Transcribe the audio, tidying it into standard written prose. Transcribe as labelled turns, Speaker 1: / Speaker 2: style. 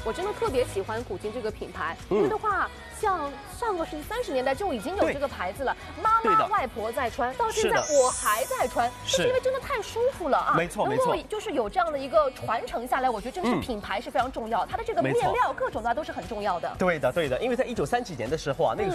Speaker 1: 我真的特别喜欢古今这个品牌，因为的话，像上个世纪30年代就已经有这个牌子了，妈妈、外婆在穿，到现在我还在穿，就是因为真的太舒服了啊。
Speaker 2: 没错，没错，
Speaker 1: 就是有这样的一个传承下来，我觉得真是品牌是非常重要，它的这个面料各种的都是很重要的。
Speaker 2: 对的，对的，因为在1930几年的时候啊，那个